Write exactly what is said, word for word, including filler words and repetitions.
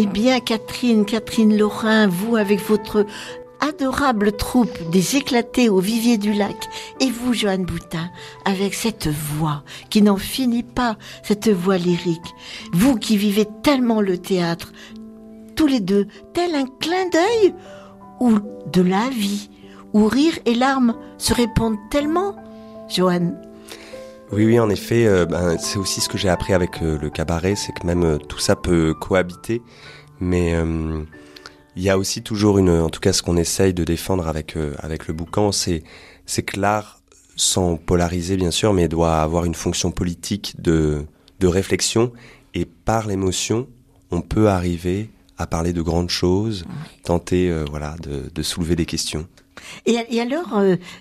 Eh bien, Catherine, Catherine Laurin, vous avec votre adorable troupe des éclatés au Vivier du Lac, et vous, Joanne Boutin, avec cette voix qui n'en finit pas, cette voix lyrique. Vous qui vivez tellement le théâtre, tous les deux, tel un clin d'œil ou de la vie, où rire et larmes se répondent tellement, Joanne. Oui, oui, en effet, euh, ben, c'est aussi ce que j'ai appris avec euh, le cabaret, c'est que même euh, tout ça peut cohabiter, mais euh, il y a aussi toujours une, en tout cas ce qu'on essaye de défendre avec euh, avec le boucan, c'est c'est que l'art, sans polariser bien sûr, mais doit avoir une fonction politique de de réflexion, et par l'émotion, on peut arriver à parler de grandes choses, tenter euh, voilà de, de soulever des questions. Et, et alors, euh,